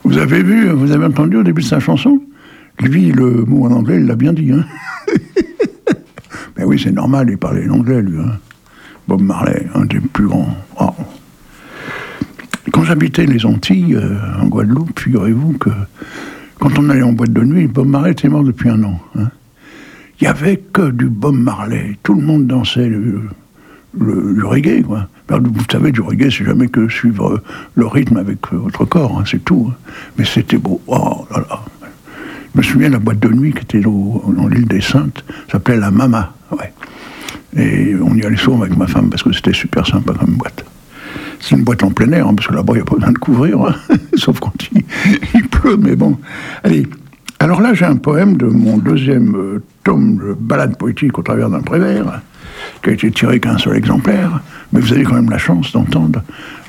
Vous avez vu, vous avez entendu au début de sa chanson? Lui, le mot en anglais, il l'a bien dit. Hein. Mais oui, c'est normal, il parlait l'anglais, lui. Hein. Bob Marley, un des plus grands. Oh. Quand j'habitais les Antilles, en Guadeloupe, figurez-vous que quand on allait en boîte de nuit, Bob Marley était mort depuis 1 an. Hein. Il n'y avait que du Bob Marley. Tout le monde dansait le reggae, quoi. Vous savez, du reggae, c'est jamais que suivre le rythme avec votre corps, hein, c'est tout. Hein. Mais c'était beau. Oh là là. Je me souviens de la boîte de nuit qui était dans l'île des Saintes, s'appelait la Mama. Ouais. Et on y allait souvent avec ma femme parce que c'était super sympa comme boîte. C'est une boîte en plein air, hein, parce que là-bas, il n'y a pas besoin de couvrir, hein, sauf quand il pleut, mais bon. Allez, alors là, j'ai un poème de mon 2e tome de Ballade poétique au travers d'un Prévert, qui a été tiré qu'un seul exemplaire, mais vous avez quand même la chance d'entendre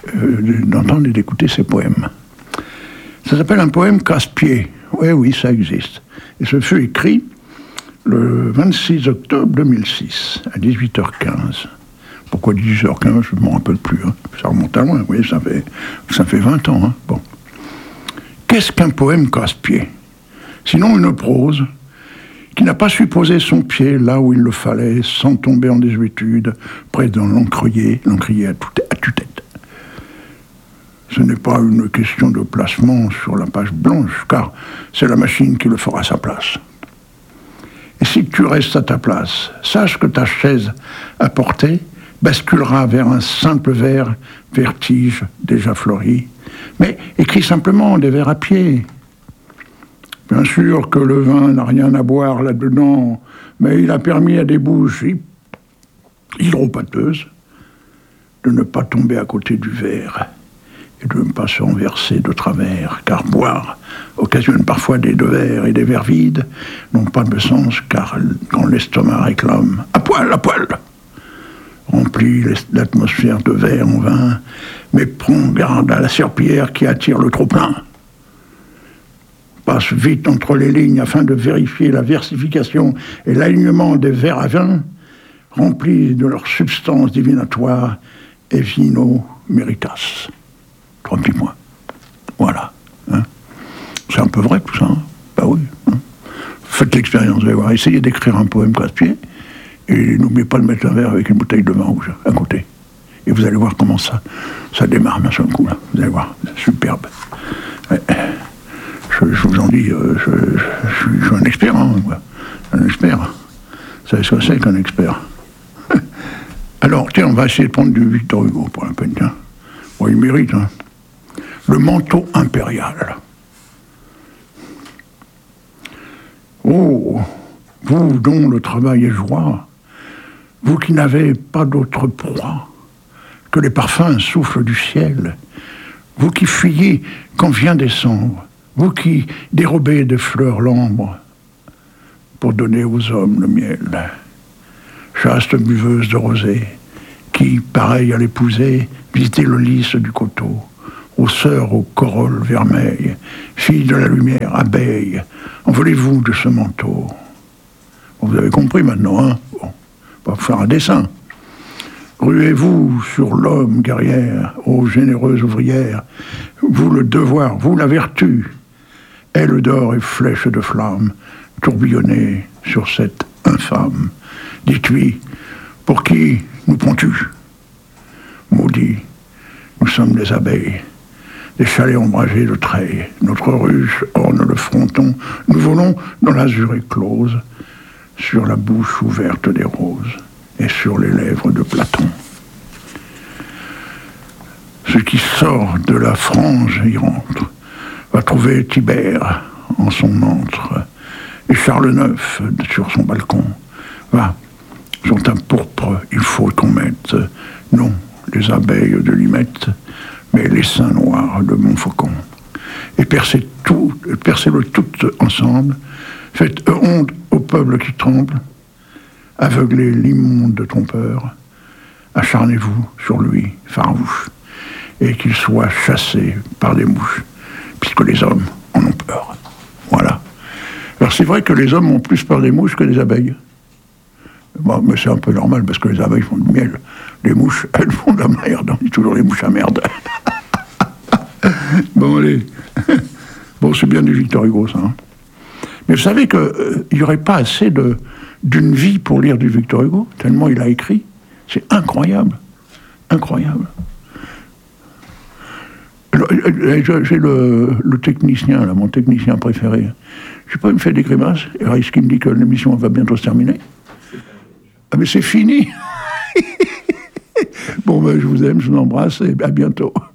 et d'écouter ces poèmes. Ça s'appelle un poème casse-pied. Oui, ça existe. Et ce fut écrit le 26 octobre 2006, à 18h15. Pourquoi 18h15? Je ne m'en rappelle plus. Hein. Ça remonte à loin, oui, ça fait 20 ans. Hein. Bon. Qu'est-ce qu'un poème casse-pied? Sinon une prose qui n'a pas su poser son pied là où il le fallait, sans tomber en désuétude, près d'un l'encrier à tue-tête. Ce n'est pas une question de placement sur la page blanche, car c'est la machine qui le fera à sa place. Et si tu restes à ta place, sache que ta chaise à portée basculera vers un simple vers, vertige déjà fleuri, mais écris simplement des vers à pied. Bien sûr que le vin n'a rien à boire là-dedans, mais il a permis à des bouches hydropâteuses de ne pas tomber à côté du verre et de ne pas se renverser de travers, car boire occasionne parfois des 2 verres, et des verres vides n'ont pas de sens, car quand l'estomac réclame « à poil !» remplit l'atmosphère de verre en vin, mais prends garde à la serpillière qui attire le trop-plein. Passe vite entre les lignes afin de vérifier la versification et l'alignement des verres à vin, remplis de leur substance divinatoire, et vino meritas. 3 petits points. Voilà. Hein. C'est un peu vrai tout ça. Hein. Bah oui. Hein. Faites l'expérience, vous allez voir. Essayez d'écrire un poème casse-pied et n'oubliez pas de mettre un verre avec une bouteille de vin rouge à côté. Et vous allez voir comment ça démarre d'un seul coup. Là. Vous allez voir. Superbe. Ouais. Je vous en dis, je suis un expert. Hein, un expert. Vous savez ce que c'est qu'un expert? Alors, tiens, on va essayer de prendre du Victor Hugo pour la peine. Tiens. Bon, il mérite, hein. Le manteau impérial. Oh, vous dont le travail est joie, vous qui n'avez pas d'autre proie que les parfums souffles du ciel, vous qui fuyez quand vient décembre, vous qui dérobez des fleurs l'ambre pour donner aux hommes le miel, chaste buveuse de rosée, qui, pareil à l'épousée, visitez le lys du coteau, aux sœurs aux corolles vermeilles, filles de la lumière, abeilles, envolez-vous de ce manteau. Bon, vous avez compris maintenant, hein? Bon, on va faire un dessin. Ruez-vous sur l'homme guerrière, ô généreuse ouvrière, vous le devoir, vous la vertu, aile d'or et flèche de flamme, tourbillonnez sur cette infâme. Dites-lui, pour qui nous prends-tu? Maudit, nous sommes des abeilles, des chalets ombragés de treilles. Notre ruche orne le fronton. Nous volons dans l'azur éclose, sur la bouche ouverte des roses et sur les lèvres de Platon. Ce qui sort de la frange y rentre, va trouver Tibère en son antre, et Charles IX sur son balcon. Va, sur ta pourpre, il faut qu'on mette, non les abeilles de Limette, mais les seins noirs de Montfaucon. Et percez-le tout ensemble, faites honte au peuple qui tremble, aveuglez l'immonde trompeur, acharnez-vous sur lui, farouche, et qu'il soit chassé par des mouches, puisque les hommes en ont peur. Voilà. Alors c'est vrai que les hommes ont plus peur des mouches que des abeilles. Bon, mais c'est un peu normal, parce que les abeilles font du miel. Les mouches, elles font de la merde. On dit toujours les mouches à merde. Bon, allez. Bon, c'est bien du Victor Hugo, ça. Hein. Mais vous savez qu'il n'y aurait pas assez d'une vie pour lire du Victor Hugo, tellement il a écrit. C'est incroyable. Incroyable. J'ai le technicien, là, mon technicien préféré. Je sais pas, il me fait des grimaces. Et alors, il me dit que l'émission va bientôt se terminer. Ah, mais c'est fini. Bon, ben, je vous aime, je vous embrasse et à bientôt.